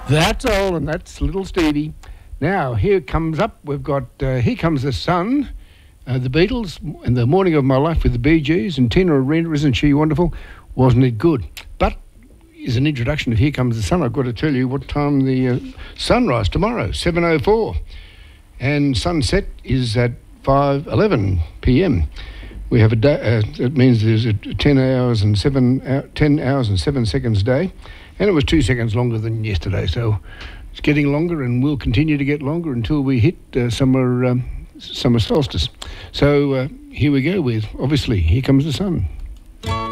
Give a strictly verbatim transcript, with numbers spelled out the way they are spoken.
That's all, and that's little Stevie. Now, here comes up, we've got uh, Here Comes the Sun, uh, the Beatles, and The Morning of My Life with the Bee Gees, and Tina Arena, Isn't She Wonderful? Wasn't it good? But as an introduction of Here Comes the Sun, I've got to tell you what time the uh, sunrise tomorrow, seven oh four, and sunset is at five eleven p m. We have a day, uh, it means there's a ten hours and seven, uh, ten hours and seven seconds day, and it was two seconds longer than yesterday, so it's getting longer and will continue to get longer until we hit uh, summer, um, summer solstice. So uh, here we go with, obviously, Here Comes the Sun.